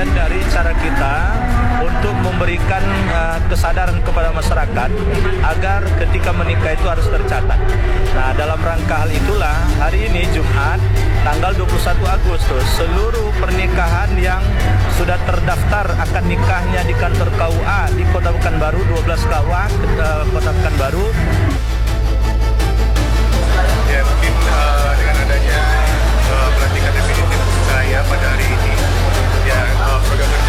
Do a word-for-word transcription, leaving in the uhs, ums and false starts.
bagian dari cara kita untuk memberikan uh, kesadaran kepada masyarakat agar ketika menikah itu harus tercatat. Nah, dalam rangka hal itulah hari ini Jumat tanggal dua puluh satu Agustus seluruh pernikahan yang sudah terdaftar akan nikahnya di kantor K U A di Kota Pekanbaru, dua belas K U A uh, Kota Pekanbaru. Ya, mungkin uh, dengan adanya uh, pelantikan definitif saya pada hari ini, ya uh, program